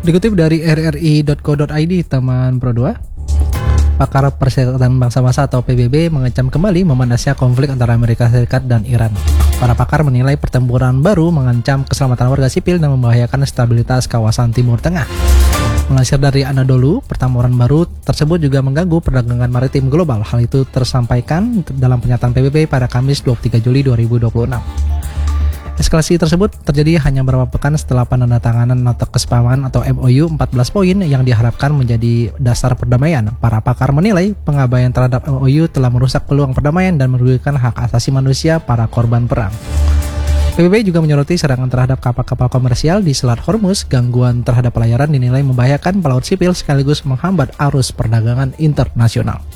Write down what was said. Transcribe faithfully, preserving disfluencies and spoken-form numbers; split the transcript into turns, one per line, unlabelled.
Dikutip dari r r i titik co titik i d, teman Pro dua, pakar Perserikatan Bangsa-Bangsa atau P B B mengecam kembali memanasnya konflik antara Amerika Serikat dan Iran. Para pakar menilai pertempuran baru mengancam keselamatan warga sipil dan membahayakan stabilitas kawasan Timur Tengah. Melansir dari Anadolu, pertempuran baru tersebut juga mengganggu perdagangan maritim global. Hal itu tersampaikan dalam pernyataan P B B pada Kamis dua puluh tiga Juli dua ribu dua puluh enam. Eskalasi tersebut terjadi hanya beberapa pekan setelah penandatanganan nota kesepahaman atau M O U empat belas poin yang diharapkan menjadi dasar perdamaian. Para pakar menilai pengabaian terhadap M O U telah merusak peluang perdamaian dan merugikan hak asasi manusia para korban perang. P B B juga menyoroti serangan terhadap kapal-kapal komersial di Selat Hormuz. Gangguan terhadap pelayaran dinilai membahayakan pelaut sipil sekaligus menghambat arus perdagangan internasional.